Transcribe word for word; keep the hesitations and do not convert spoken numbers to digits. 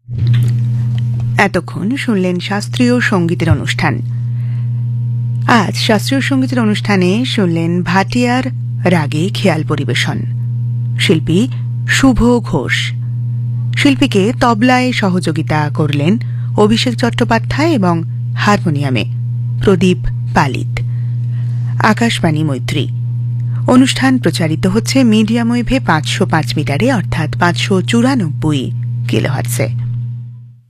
এতক্ষণ শুনলেন শাস্ত্রীয় সঙ্গীতের অনুষ্ঠান। আজ শাস্ত্রীয় সঙ্গীতের অনুষ্ঠানে শুনলেন ভাটিয়ার রাগে খেয়াল পরিবেশন। শিল্পী শুভ ঘোষ। শিল্পীকে তবলায় সহযোগিতা করলেন অভিষেক চট্টোপাধ্যায় এবং হারমোনিয়ামে প্রদীপ পালিত। আকাশবাণী মৈত্রী। অনুষ্ঠান প্রচারিত হচ্ছে মিডিয়াম ওয়েভে পাঁচশো পাঁচ মিটারে অর্থাৎ পাঁচশো চুরানব্বই কিলোহার্টজে।